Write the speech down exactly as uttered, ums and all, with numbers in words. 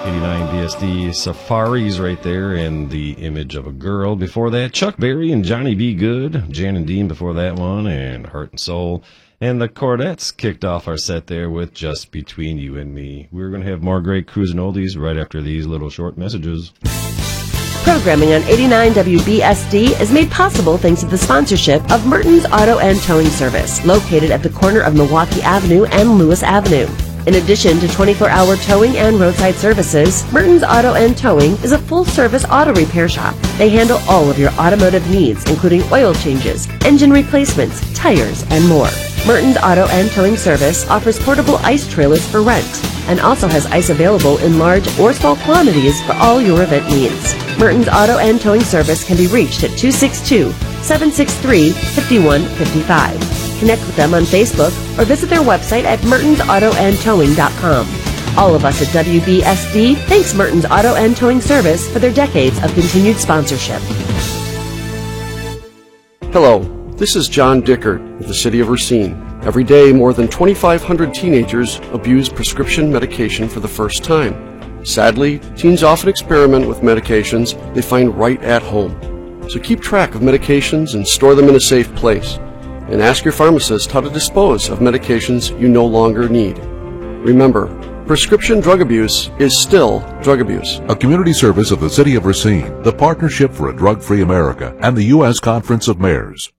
eighty-nine B S D Safaris right there, and the image of a girl. Before that, Chuck Berry and Johnny B. Good. Jan and Dean before that one, and Heart and Soul. And the Chordettes kicked off our set there with Just Between You and Me. We're going to have more great cruising oldies right after these little short messages. Programming on eighty-nine W B S D is made possible thanks to the sponsorship of Merton's Auto and Towing Service, located at the corner of Milwaukee Avenue and Lewis Avenue. In addition to twenty-four hour towing and roadside services, Merton's Auto and Towing is a full-service auto repair shop. They handle all of your automotive needs, including oil changes, engine replacements, tires, and more. Merton's Auto and Towing Service offers portable ice trailers for rent and also has ice available in large or small quantities for all your event needs. Merton's Auto and Towing Service can be reached at two six two, seven six three, five one five five. Connect with them on Facebook or visit their website at mertons auto and towing dot com. All of us at W B S D thanks Merton's Auto and Towing Service for their decades of continued sponsorship. Hello, this is John Dickert with the City of Racine. Every day, more than twenty-five hundred teenagers abuse prescription medication for the first time. Sadly, teens often experiment with medications they find right at home. So keep track of medications and store them in a safe place. And ask your pharmacist how to dispose of medications you no longer need. Remember, prescription drug abuse is still drug abuse. A community service of the City of Racine, the Partnership for a Drug-Free America, and the U S Conference of Mayors.